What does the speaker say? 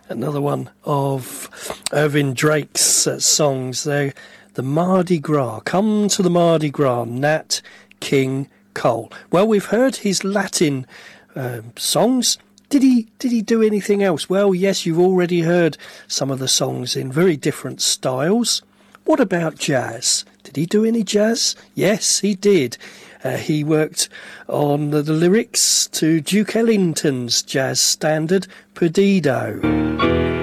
Another one of Irving Drake's songs there, the Mardi Gras. Come to the Mardi Gras, Nat King Cole. Well, we've heard his Latin songs. Did he do anything else? Well, yes, you've already heard some of the songs in very different styles. What about jazz? Did he do any jazz? Yes, he did. He worked on the lyrics to Duke Ellington's jazz standard, Perdido.